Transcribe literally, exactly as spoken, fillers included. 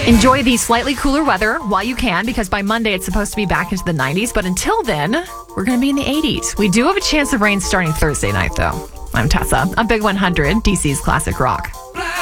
Enjoy the slightly cooler weather while you can, because by Monday it's supposed to be back into the nineties. But until then, we're going to be in the eighties. We do have a chance of rain starting Thursday night, though. I'm Tessa. A Big one hundred, D C's Classic Rock.